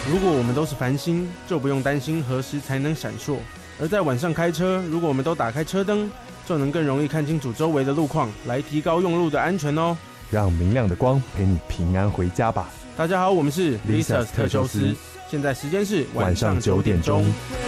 如果我们都是繁星，就不用担心何时才能闪烁；而在晚上开车，如果我们都打开车灯，就能更容易看清楚周围的路况，来提高用路的安全哦。 让明亮的光陪你平安回家吧。 大家好，我们是 Lisa's 特修斯， 现在时间是晚上9点钟。